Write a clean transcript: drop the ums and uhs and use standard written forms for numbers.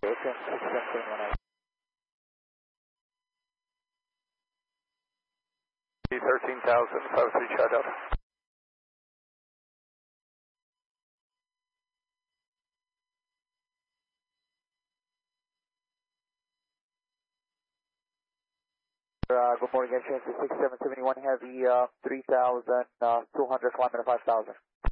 Okay, 6771. 13,000, 53 charge out. Good morning, entrance to 6771 Heavy, 3,200, climbing to 5,000.